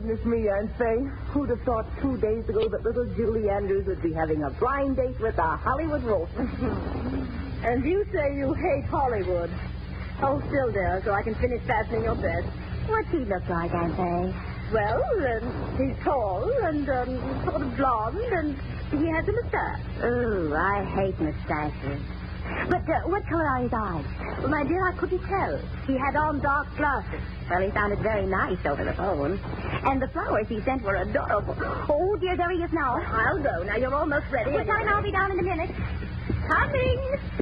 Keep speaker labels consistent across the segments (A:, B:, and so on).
A: goodness me, Aunt Faye. Who'd have thought 2 days ago that little Julie Andrews would be having a blind date with a Hollywood wolf? And you say you hate Hollywood. Hold still there so I can finish fastening your bed.
B: What's he look like, Aunt Faye?
A: Well, he's tall and sort of blonde, and he has a mustache.
B: Oh, I hate mustaches. But what color are his eyes?
A: Well, my dear, I couldn't tell. He had on dark glasses.
B: Well, he sounded very nice over the phone. And the flowers he sent were adorable. Oh, dear, there he is now.
A: I'll go. Now, you're almost ready.
B: Well, time, I'll be down in a minute.
A: Coming.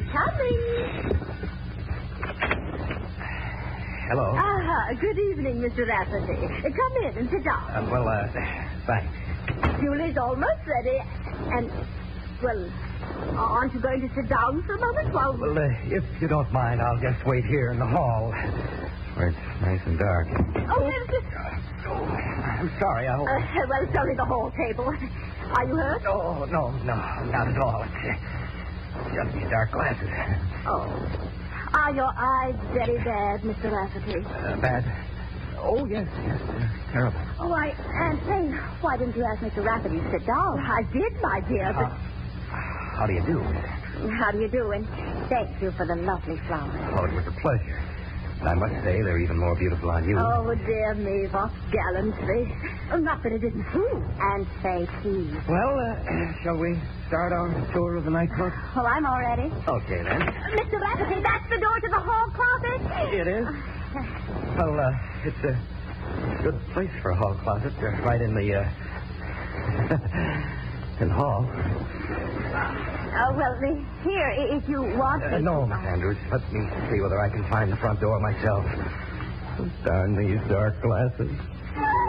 C: Hello.
A: Good evening, Mr. Rafferty. Come in and sit down.
C: Thanks.
A: Julie's almost ready. And, well, aren't you going to sit down for a moment while...
C: Well, if you don't mind, I'll just wait here in the hall, where it's nice and dark.
A: Oh,
C: I'm sorry, I'll...
A: well, it's only the hall table. Are you hurt?
C: Oh, no, not at all. It's just these dark glasses.
A: Oh. Are your eyes very bad, Mr. Rafferty?
C: Bad? Oh, yes, terrible.
B: Oh, Aunt Faye, why didn't you ask Mr. Rafferty to sit down?
A: I did, my dear, but...
C: How do you do?
B: How do you do? And thank you for the lovely flowers.
C: Oh, it was a pleasure. And I must say, they're even more beautiful on you.
A: Oh, dear me, what gallantry. Not that it isn't true.
B: Aunt Faye, please.
C: Well, shall we start our tour of the nightclub?
B: Well, I'm all ready.
C: Okay, then.
A: Mr. Rafferty, that's the door to the hall closet.
C: It is? Well, it's a good place for a hall closet. Right in the, in the hall.
B: Well, here, if you want...
C: No, Miss Andrews. Let me see whether I can find the front door myself. Darn these dark glasses.